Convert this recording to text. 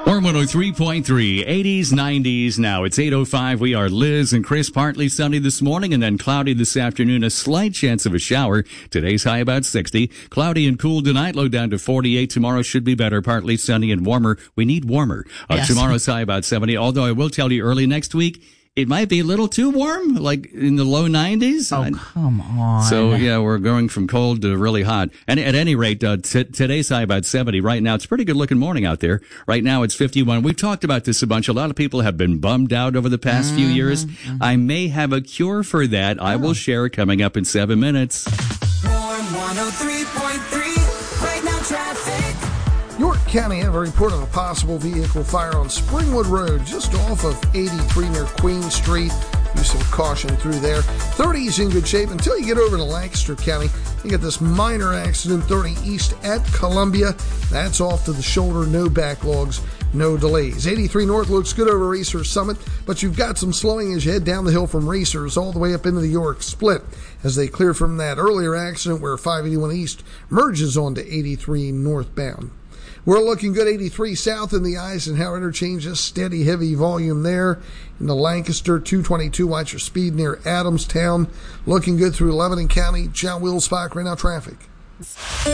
Warm 103.3, 80s, 90s. Now it's 8:05. We are Liz and Chris. Partly sunny this morning and then cloudy this afternoon. A slight chance of a shower. Today's high about 60. Cloudy and cool tonight. Low down to 48. Tomorrow should be better. Partly sunny and warmer. We need warmer. Yes. Tomorrow's high about 70. Although I will tell you early next week, it might be a little too warm, like in the low 90s. Oh, come on. So, yeah, we're going from cold to really hot. And at any rate, today's high about 70. Right now, it's a pretty good looking morning out there. Right now, it's 51. We've talked about this a bunch. A lot of people have been bummed out over the past few years. I may have a cure for that. I will share coming up in 7 minutes. Warm 103.3, right now traffic. York County have a report of a possible vehicle fire on Springwood Road, just off of 83 near Queen Street. Use some caution through there. 30 is in good shape until you get over to Lancaster County. You get this minor accident 30 east at Columbia. That's off to the shoulder. No backlogs, no delays. 83 north looks good over Racers Summit, but you've got some slowing as you head down the hill from Racers all the way up into the York Split as they clear from that earlier accident where 581 east merges onto 83 northbound. We're looking good 83 south in the Eisenhower interchange. Just steady, heavy volume there. In the Lancaster 222, watch your speed near Adamstown. Looking good through Lebanon County. John Wills Spike, right now traffic.